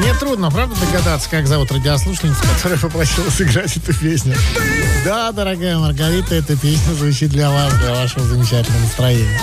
Мне трудно, правда, догадаться, как зовут радиослушательницу, которая попросила сыграть эту песню. Да, дорогая Маргарита, эта песня звучит для вас, для вашего замечательного настроения.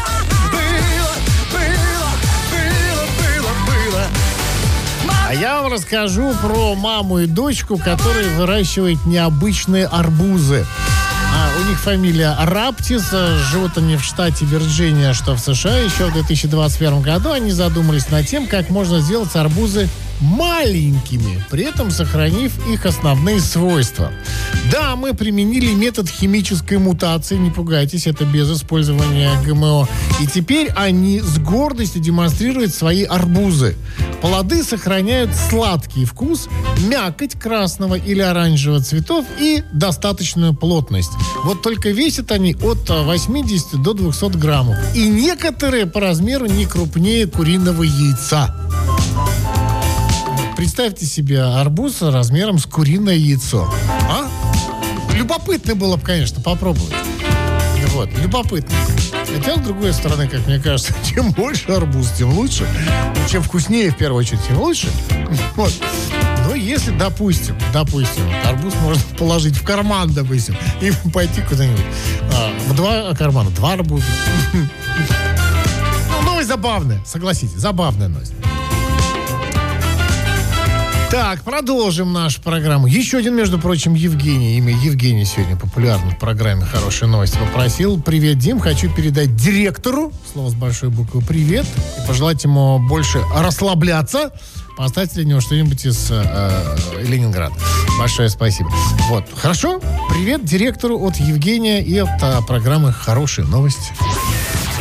А я вам расскажу про маму и дочку, которые выращивают необычные арбузы. У них фамилия Раптис. Живут они в штате Вирджиния, что в США. Еще в 2021 году они задумались над тем, как можно сделать арбузы маленькими, при этом сохранив их основные свойства. Да, мы применили метод химической мутации, не пугайтесь, это без использования ГМО. И теперь они с гордостью демонстрируют свои арбузы. Плоды сохраняют сладкий вкус, мякоть красного или оранжевого цветов и достаточную плотность. Вот только весят они от 80 до 200 граммов. И некоторые по размеру не крупнее куриного яйца. Представьте себе арбуз размером с куриное яйцо. А? Любопытно было бы, конечно, попробовать. Вот, любопытно. Хотя, с другой стороны, как мне кажется, чем больше арбуз, тем лучше. Чем вкуснее, в первую очередь, тем лучше. Вот. Но если, допустим, арбуз можно положить в карман, допустим, и пойти куда-нибудь. В два кармана, 2 арбуза. Новость забавная, согласитесь, забавная новость. Так, продолжим нашу программу. Еще один, между прочим, Евгений. Имя Евгений сегодня популярно в программе «Хорошие новости». Попросил: привет, Дим, хочу передать директору, слово с большой буквы, привет, и пожелать ему больше расслабляться. Поставьте для него что-нибудь из Ленинграда. Большое спасибо. Вот, хорошо? Привет директору от Евгения и от программы «Хорошие новости».